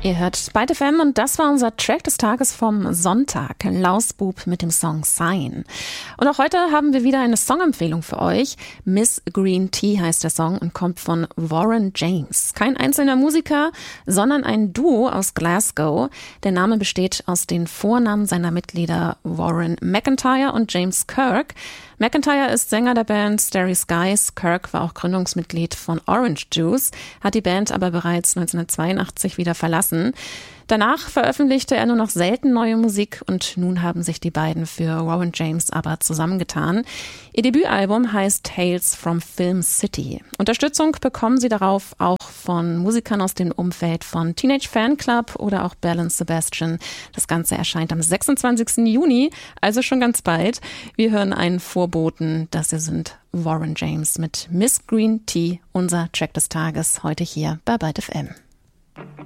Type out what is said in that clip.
Ihr hört Byte FM und das war unser Track des Tages vom Sonntag. Lausbub mit dem Song Sign. Und auch heute haben wir wieder eine Songempfehlung für euch. Miss Green Tea heißt der Song und kommt von Warren James. Kein einzelner Musiker, sondern ein Duo aus Glasgow. Der Name besteht aus den Vornamen seiner Mitglieder Warren McIntyre und James Kirk. McIntyre ist Sänger der Band Starry Skies. Kirk war auch Gründungsmitglied von Orange Juice, hat die Band aber bereits 1982 wieder verlassen. Danach veröffentlichte er nur noch selten neue Musik und nun haben sich die beiden für Warren James aber zusammengetan. Ihr Debütalbum heißt Tales from Film City. Unterstützung bekommen sie darauf auch von Musikern aus dem Umfeld von Teenage Fanclub oder auch Belle and Sebastian. Das Ganze erscheint am 26. Juni, also schon ganz bald. Wir hören einen Vorboten, das hier sind Warren James mit Miss Green Tea, unser Track des Tages heute hier bei Byte FM.